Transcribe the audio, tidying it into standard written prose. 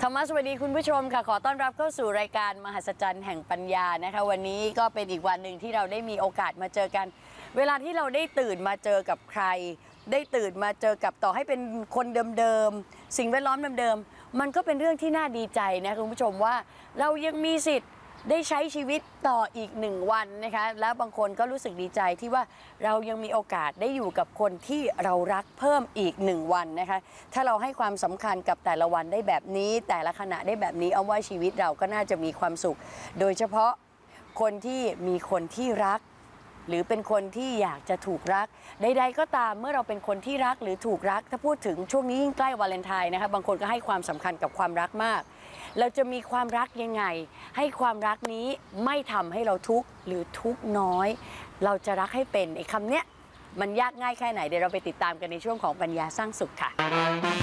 มาสวัสดีคุณผู้ชมค่ะขอต้อนรับเข้าสู่รายการมหัศจรรย์แห่งปัญญานะคะวันนี้ก็เป็นอีกวันหนึ่งที่เราได้มีโอกาสมาเจอกันเวลาที่เราได้ตื่นมาเจอกับใครได้ตื่นมาเจอกับต่อให้เป็นคนเดิมๆสิ่งแวดล้อมเดิมๆมันก็เป็นเรื่องที่น่าดีใจนะคุณผู้ชมว่าเรายังมีสิทธิ์ได้ใช้ชีวิตต่ออีก1 วันนะคะแล้วบางคนก็รู้สึกดีใจที่ว่าเรายังมีโอกาสได้อยู่กับคนที่เรารักเพิ่มอีก1 วันนะคะถ้าเราให้ความสำคัญกับแต่ละวันได้แบบนี้แต่ละขณะได้แบบนี้เอาว่าชีวิตเราก็น่าจะมีความสุขโดยเฉพาะคนที่มีคนที่รักหรือเป็นคนที่อยากจะถูกรักใดๆก็ตามเมื่อเราเป็นคนที่รักหรือถูกรักถ้าพูดถึงช่วงนี้ยิ่งใกล้วาเลนไทน์นะคะบางคนก็ให้ความสำคัญกับความรักมากเราจะมีความรักยังไงให้ความรักนี้ไม่ทำให้เราทุกข์หรือทุกข์น้อยเราจะรักให้เป็นไอ้คำเนี้ยมันยากง่ายแค่ไหนเดี๋ยวเราไปติดตามกันในช่วงของปัญญาสร้างสุขค่ะ